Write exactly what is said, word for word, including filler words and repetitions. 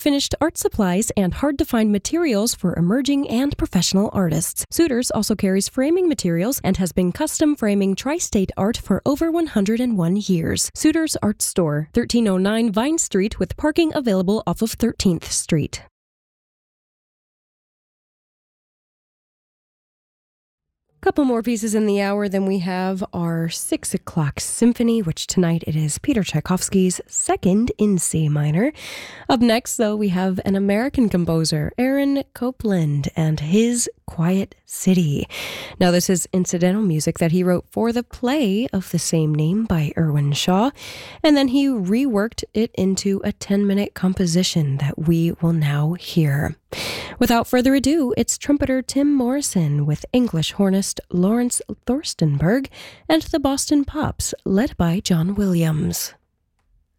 finished art supplies, and hard-to-find materials for emerging and professional artists. Suitors also carries framing materials and has been custom framing tri-state art for over one hundred one years. Suitors Art Store, thirteen oh nine Vine Street, with parking available off of thirteenth Street. Couple more pieces in the hour. Then we have our six o'clock symphony, which tonight it is Peter Tchaikovsky's Second in C minor. Up next, though, we have an American composer, Aaron Copland, and his Quiet City. Now, this is incidental music that he wrote for the play of the same name by Irwin Shaw, and then he reworked it into a ten-minute composition that we will now hear. Without further ado, it's trumpeter Tim Morrison with English hornist Lawrence Thorstenberg and the Boston Pops, led by John Williams.